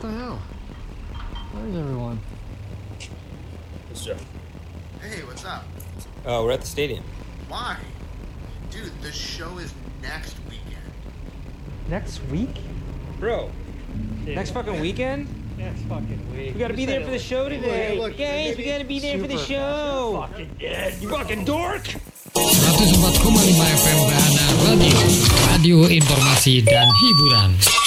What the hell? Where's everyone? It's Jeff. Hey, what's up? We're at the stadium. Why? Dude, the show is next weekend. Next week? Bro. Next fucking weekend? Next fucking week. We gotta be there for the show today. Look, Guys, we gotta be there for the show. Fucking dead. You fucking dork! 104,5 FM Bahana Radio, radio informasi dan hiburan.